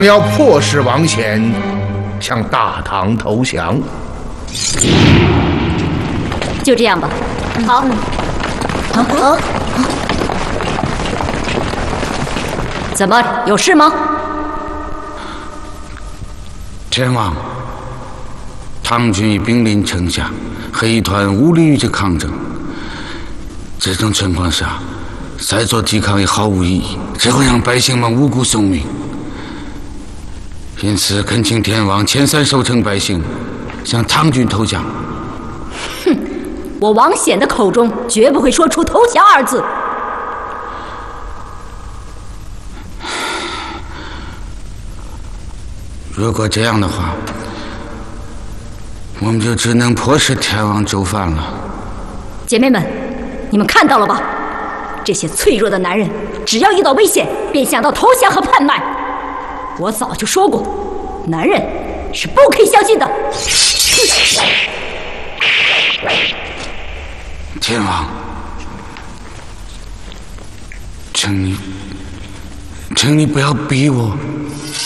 要迫使王显向大唐投降。 就这样吧。好。怎么，有事吗？ 天王，唐军已兵临城下，黑衣团无力与之抗争。这种情况下，再做抵抗也毫无意义，只会让百姓们无辜送命。因此，恳请天王遣散守城百姓，向唐军投降。 哼，我王显的口中绝不会说出投降二字。 如果这样的话，我们就只能迫使天王就范了。 姐妹们，你们看到了吧？这些脆弱的男人，只要遇到危险，便想到投降和叛卖。我早就说过，男人是不可以相信的。 天王，请你不要逼我。